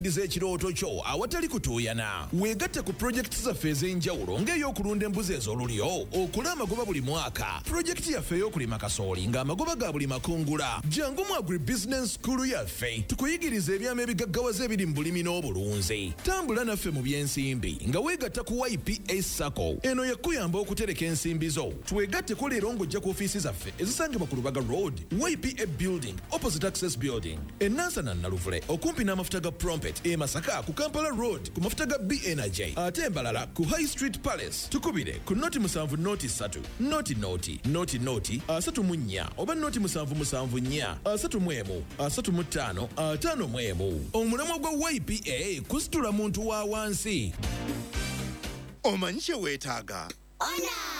Ekirooto kyo awatali kutuuyana. Weegatte ku pulojekiti zaffe ez'enjawulo ng'ey'okulunda embuzi ez'olulyo, okula amagoba buli mwaka, pulojekiti yaffe ey'okulima kasooli ng'amagoba ga buli makungula. Jangu mu Agribusiness School yaffe tukuyigiriza ebyama ebigaggawaza ebiri mu bulimi n'obulunzi. Tambula naffe mu by'ensimbi nga weegatta ku YPA Sacco. Eno yakuyamba okutereka ensimbi zo. Twegatteko leero ng'ojja ku ofiisi zaffe ezisangibwa ku Lubaga Road, YPA Building, opposite Access Building, Nansana Naluvule, okumpi n'amafuta ga Prompet, Masaka ku Kampala Road, ku mafuta ga BNJ, ate Mbalala ku High Street Palace. Tukubire ku noti 7 noti 3, noti 34 oba noti 774 35 51. Omulamwa gwa YPA kusitula muntu wa wansi. Omanyi kye weetaaga? Ona!